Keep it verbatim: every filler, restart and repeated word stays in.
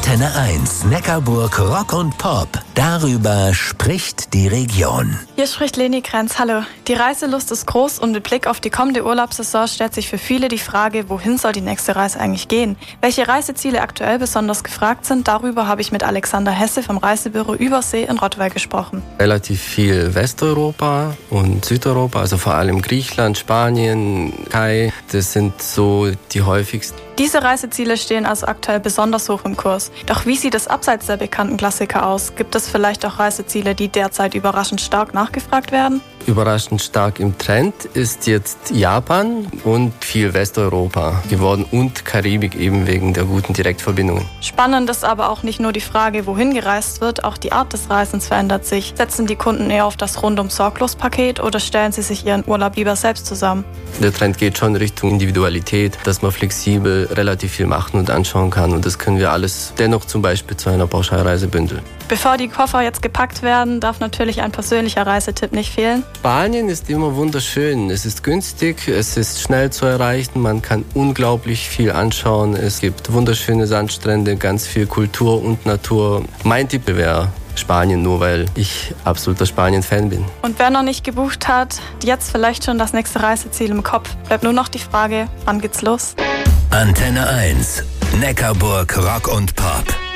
Antenne eins, Neckarburg Rock und Pop. Darüber spricht die Region. Hier spricht Leni Krenz. Hallo. Die Reiselust ist groß und mit Blick auf die kommende Urlaubssaison stellt sich für viele die Frage, wohin soll die nächste Reise eigentlich gehen? Welche Reiseziele aktuell besonders gefragt sind, darüber habe ich mit Alexander Hesse vom Reisebüro Übersee in Rottweil gesprochen. Relativ viel Westeuropa und Südeuropa, also vor allem Griechenland, Spanien, Türkei, das sind so die häufigsten. Diese Reiseziele stehen also aktuell besonders hoch im Kurs. Doch wie sieht es abseits der bekannten Klassiker aus? Gibt es vielleicht auch Reiseziele, die derzeit überraschend stark nachgefragt werden? Überraschend stark im Trend ist jetzt Japan und viel Westeuropa geworden und Karibik eben wegen der guten Direktverbindungen. Spannend ist aber auch nicht nur die Frage, wohin gereist wird, auch die Art des Reisens verändert sich. Setzen die Kunden eher auf das Rundum-Sorglos-Paket oder stellen sie sich ihren Urlaub lieber selbst zusammen? Der Trend geht schon Richtung Individualität, dass man flexibel relativ viel machen und anschauen kann und das können wir alles dennoch zum Beispiel zu einer Pauschalreise bündeln. Bevor die Koffer jetzt gepackt werden, darf natürlich ein persönlicher Reisetipp nicht fehlen. Spanien ist immer wunderschön. Es ist günstig, es ist schnell zu erreichen, man kann unglaublich viel anschauen. Es gibt wunderschöne Sandstrände, ganz viel Kultur und Natur. Mein Tipp wäre Spanien, nur weil ich absoluter Spanien-Fan bin. Und wer noch nicht gebucht hat, jetzt vielleicht schon das nächste Reiseziel im Kopf. Bleibt nur noch die Frage, wann geht's los? Antenne eins, Neckarburg Rock und Pop.